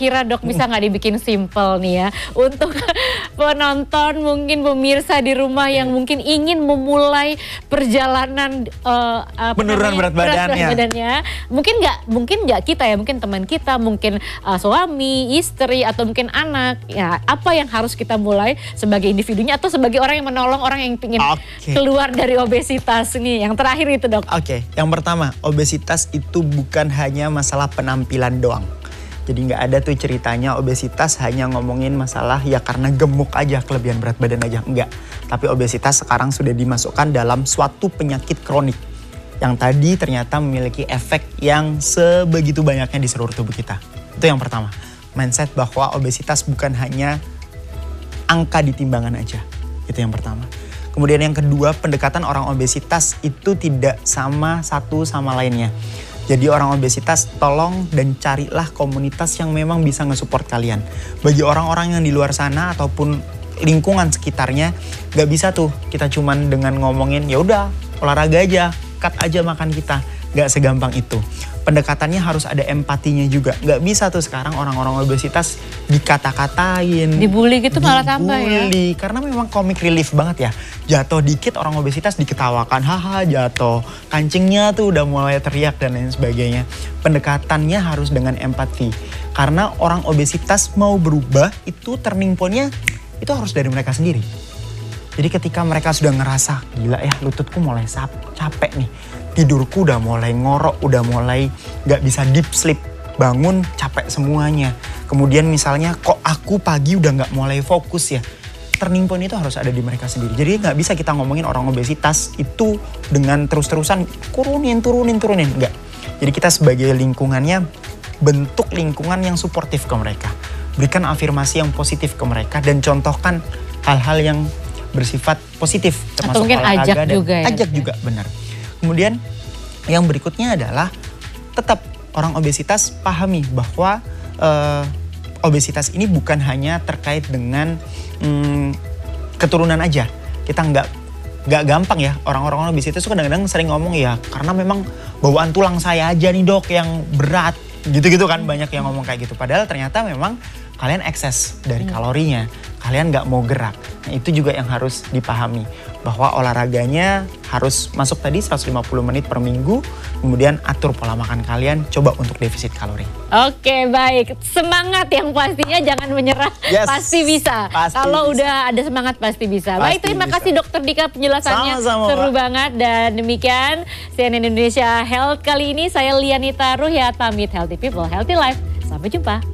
kira-kira Dok bisa nggak dibikin simple nih ya untuk penonton mungkin pemirsa di rumah yang mungkin ingin memulai perjalanan penurunan berat badannya. Mungkin nggak kita ya, mungkin teman kita, mungkin suami, istri atau mungkin anak. Ya, apa yang harus kita mulai sebagai individunya atau sebagai orang yang menolong orang yang ingin keluar dari obesitas nih. Yang terakhir itu Dok. Oke, yang pertama, obesitas itu bukan hanya masalah penampilan doang. Jadi nggak ada tuh ceritanya obesitas hanya ngomongin masalah ya karena gemuk aja, kelebihan berat badan aja. Enggak. Tapi obesitas sekarang sudah dimasukkan dalam suatu penyakit kronik. Yang tadi ternyata memiliki efek yang sebegitu banyaknya di seluruh tubuh kita. Itu yang pertama. Mindset bahwa obesitas bukan hanya angka di timbangan aja. Itu yang pertama. Kemudian yang kedua, pendekatan orang obesitas itu tidak sama satu sama lainnya. Jadi orang obesitas tolong dan carilah komunitas yang memang bisa nge-support kalian. Bagi orang-orang yang di luar sana ataupun lingkungan sekitarnya, gak bisa tuh kita cuman dengan ngomongin ya udah olahraga aja, cut aja makan kita. Gak segampang itu. Pendekatannya harus ada empatinya juga. Gak bisa tuh sekarang orang-orang obesitas dikata-katain. Dibully gitu malah tambah ya. Dibully, karena memang comic relief banget ya. Jatuh dikit orang obesitas diketawakan, haha jatuh. Kancingnya tuh udah mulai teriak dan lain sebagainya. Pendekatannya harus dengan empati. Karena orang obesitas mau berubah itu turning point-nya itu harus dari mereka sendiri. Jadi ketika mereka sudah ngerasa, gila ya lututku mulai capek nih. Tidurku udah mulai ngorok, udah mulai gak bisa deep sleep. Bangun capek semuanya. Kemudian misalnya kok aku pagi udah gak mulai fokus ya. Turning point itu harus ada di mereka sendiri. Jadi gak bisa kita ngomongin orang obesitas itu dengan terus-terusan turunin. Enggak. Jadi kita sebagai lingkungannya bentuk lingkungan yang suportif ke mereka. Berikan afirmasi yang positif ke mereka dan contohkan hal-hal yang bersifat positif. Atau mungkin ajak juga ya. Ajak juga, benar. Kemudian yang berikutnya adalah tetap orang obesitas pahami bahwa obesitas ini bukan hanya terkait dengan keturunan aja. Kita nggak gampang ya, orang-orang obesitas itu kadang-kadang sering ngomong ya karena memang bawaan tulang saya aja nih Dok yang berat. Gitu-gitu kan banyak yang ngomong kayak gitu. Padahal ternyata memang kalian ekses dari kalorinya. Kalian nggak mau gerak. Nah itu juga yang harus dipahami. Bahwa olahraganya harus masuk tadi 150 menit per minggu. Kemudian atur pola makan kalian. Coba untuk defisit kalori. Oke baik. Semangat yang pastinya jangan menyerah. Yes, pasti bisa. Kalau udah ada semangat pasti bisa. Baik terima kasih Dokter Dika penjelasannya. Sama-sama, seru banget. Dan demikian CNN Indonesia Health kali ini. Saya Lianita Ruhyat pamit. Healthy People, Healthy Life. Sampai jumpa.